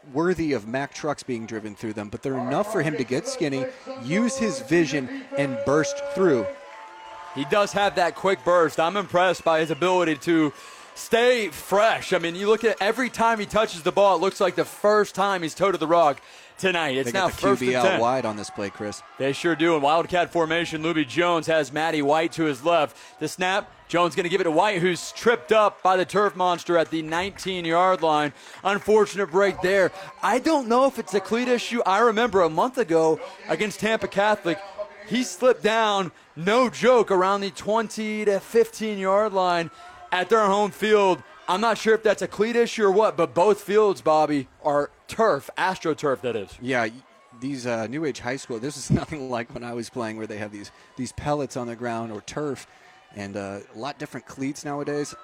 worthy of Mack trucks being driven through them, but they're enough for him to get skinny, use his vision, and burst through. He does have that quick burst. I'm impressed by his ability to stay fresh. I mean, you look at every time he touches the ball, it looks like the first time he's toe to the rock tonight. It's they now got the first QB and 10. out wide on this play, Chris. They sure do. In Wildcat formation, Luby Jones has Matty White to his left. The snap, Jones going to give it to White, who's tripped up by the turf monster at the 19-yard line. Unfortunate break there. I don't know if it's a cleat issue. I remember a month ago against Tampa Catholic, he slipped down, no joke, around the 20 to 15-yard line at their home field. I'm not sure if that's a cleat issue or what, but both fields, Bobby, are turf, AstroTurf, that is. Yeah, these New Age high school, this is nothing like when I was playing where they have these pellets on the ground or turf, and a lot different cleats nowadays.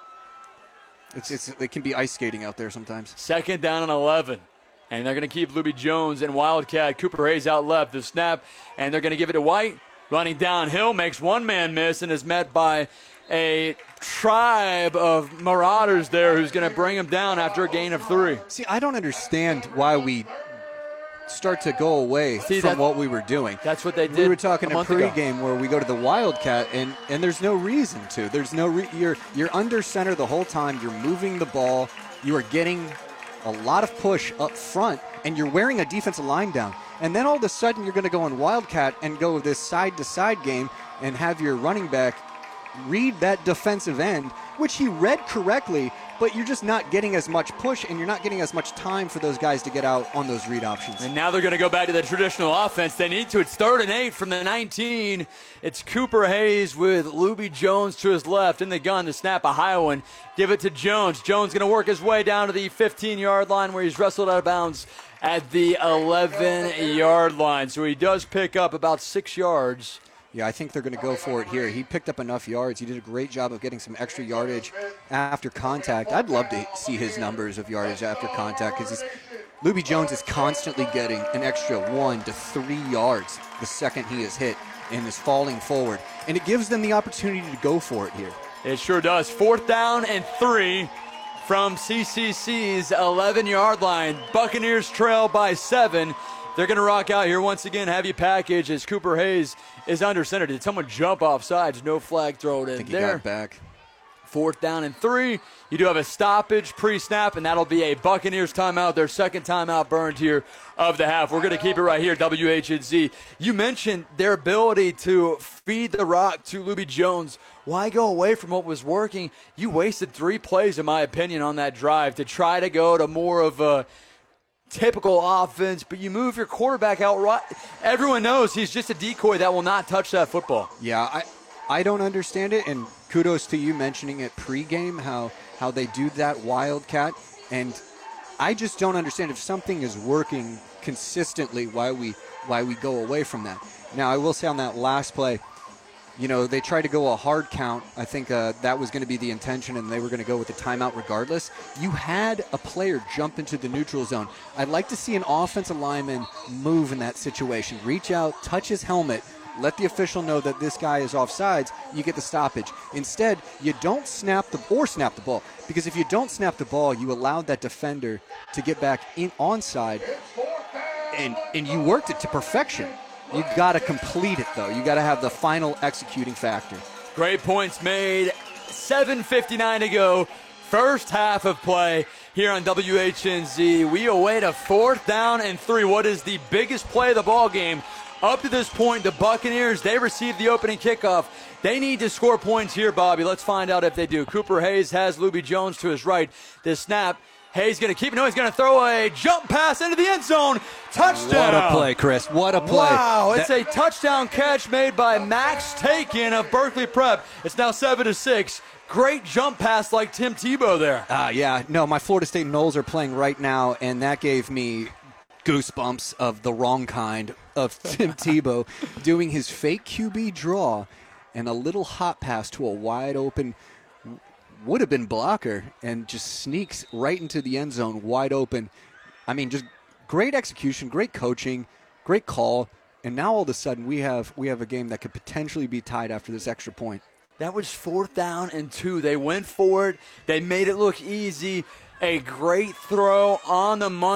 It can be ice skating out there sometimes. Second down and 11. And they're going to keep Luby Jones and Wildcat. Cooper Hayes out left. The snap, and they're going to give it to White. Running downhill, makes one man miss, and is met by a tribe of marauders there who's going to bring him down after a gain of 3. See, I don't understand why we start to go away from what we were doing. That's what they did. We were talking in pregame where we go to the Wildcat, and there's no reason to. There's no you're under center the whole time. You're moving the ball. You are getting a lot of push up front, and you're wearing a defensive line down. And then all of a sudden you're going to go in Wildcat and go this side-to-side game and have your running back read that defensive end, which he read correctly, but you're just not getting as much push and you're not getting as much time for those guys to get out on those read options. And now they're going to go back to the traditional offense. They need to. It's 3rd and 8 from the 19. It's Cooper Hayes with Luby Jones to his left in the gun to snap a high one. Give it to Jones. Jones going to work his way down to the 15-yard line where he's wrestled out of bounds at the 11-yard line. So he does pick up about 6 yards. Yeah, I think they're going to go for it here. He picked up enough yards. He did a great job of getting some extra yardage after contact. I'd love to see his numbers of yardage after contact because Luby Jones is constantly getting an extra 1 to 3 yards the second he is hit and is falling forward. And it gives them the opportunity to go for it here. It sure does. 4th down and 3 from CCC's 11-yard line. Buccaneers trail by 7. They're going to rock out here once again. Heavy package as Cooper Hayes is under center. Did someone jump off sides? No flag thrown in I think he there. got back. 4th down and 3. You do have a stoppage pre-snap, and that'll be a Buccaneers timeout, their second timeout burned here of the half. We're going to keep it right here, WHNZ. You mentioned their ability to feed the rock to Luby Jones. Why go away from what was working? You wasted 3 plays, in my opinion, on that drive to try to go to more of a typical offense, but you move your quarterback out right. Everyone knows he's just a decoy that will not touch that football. Yeah, I don't understand it, and kudos to you mentioning it pregame, how they do that Wildcat, and I just don't understand if something is working consistently why we go away from that. Now, I will say on that last play, they tried to go a hard count. I think that was going to be the intention, and they were going to go with the timeout regardless. You had a player jump into the neutral zone. I'd like to see an offensive lineman move in that situation. Reach out, touch his helmet, let the official know that this guy is offsides. You get the stoppage. Instead, you don't snap the ball. Because if you don't snap the ball, you allowed that defender to get back in onside, and you worked it to perfection. You got to complete it, though. You got to have the final executing factor. Great points made. 7:59 to go. First half of play here on WHNZ. We await a 4th down and 3. What is the biggest play of the ball game? Up to this point, the Buccaneers, they received the opening kickoff. They need to score points here, Bobby. Let's find out if they do. Cooper Hayes has Luby Jones to his right. This snap. Hayes going to keep it. No, he's going to throw a jump pass into the end zone. Touchdown. What a play, Chris. What a play. Wow, it's a touchdown catch made by Max Taken of Berkeley Prep. It's now 7-6. Great jump pass like Tim Tebow there. Yeah. No, my Florida State Noles are playing right now, and that gave me goosebumps of the wrong kind of Tim Tebow doing his fake QB draw and a little hot pass to a wide open would have been blocker and just sneaks right into the end zone wide open. I mean, just great execution, great coaching, great call, and now all of a sudden we have a game that could potentially be tied after this extra point. That was 4th down and 2. They went for it. They made it look easy. A great throw on the money.